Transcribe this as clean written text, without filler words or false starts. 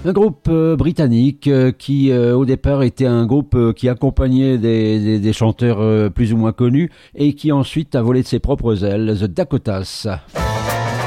Un groupe britannique qui au départ était un groupe qui accompagnait des chanteurs plus ou moins connus et qui ensuite a volé de ses propres ailes, The Dakotas.